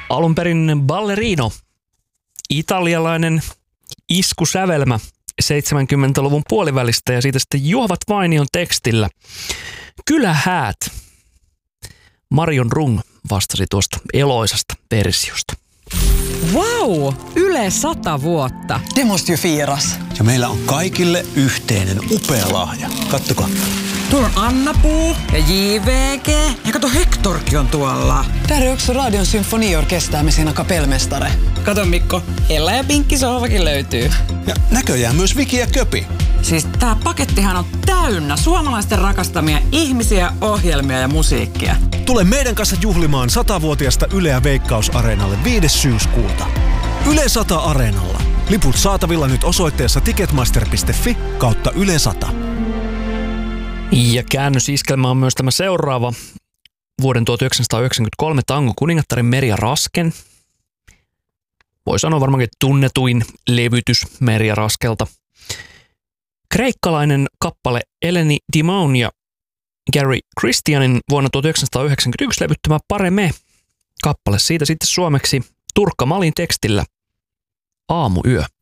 Alun perin ballerino, italialainen iskusävelmä 70-luvun puolivälistä ja siitä sitten Juhovat Vainion tekstillä. Kylähäät. Marion Rung vastasi tuosta eloisasta versiosta. Vau! Yle 100 vuotta. Det måste ju firas. Ja meillä on kaikille yhteinen upea lahja. Kattokaa. Tuolla on Anna-Puu ja JVG. Ja kato, Hektorkin on tuolla. Där är också Radion symfoniorkester med sina kapellmästare. Kato Mikko, Ella ja Pinkki sohvakin löytyy. Ja näköjään myös Viki ja Köpi. Siis tää pakettihan on täynnä suomalaisten rakastamia ihmisiä, ohjelmia ja musiikkia. Tule meidän kanssa juhlimaan 100-vuotiasta Yleä Veikkaus-areenalle 5. syyskuuta. Yle 100 Areenalla. Liput saatavilla nyt osoitteessa ticketmaster.fi/Yle 100. Ja käännösiskelmä on myös tämä seuraava vuoden 1993 tango-kuningattaren Merja Rasken. Voi sanoa varmaankin tunnetuin levytys Merja Raskelta. Kreikkalainen kappale Eleni Dimaun ja Gary Christianin vuonna 1991 levyttämä Pare Me -kappale. Siitä sitten suomeksi Turkka Malin tekstillä Aamuyö.